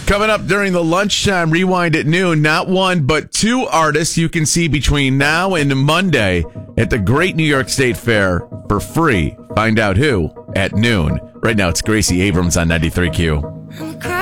Coming up during the lunchtime rewind at noon, not one, but two artists you can see between now and Monday at the Great New York State Fair for free. Find out who at noon. Right now, it's Gracie Abrams on 93Q.